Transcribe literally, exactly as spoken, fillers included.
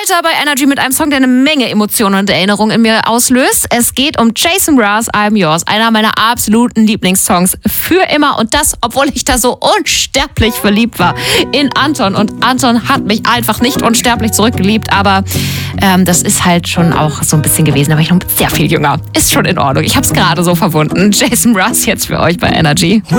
weiter bei Energy mit einem Song, der eine Menge Emotionen und Erinnerungen in mir auslöst. Es geht um Jason Mraz, I'm Yours, einer meiner absoluten Lieblingssongs für immer. Und das, obwohl ich da so unsterblich verliebt war in Anton. Und Anton hat mich einfach nicht unsterblich zurückgeliebt, aber ähm, das ist halt schon auch so ein bisschen gewesen. Da war ich noch sehr viel jünger. Ist schon in Ordnung. Ich habe es gerade so verwunden. Jason Mraz jetzt für euch bei Energy.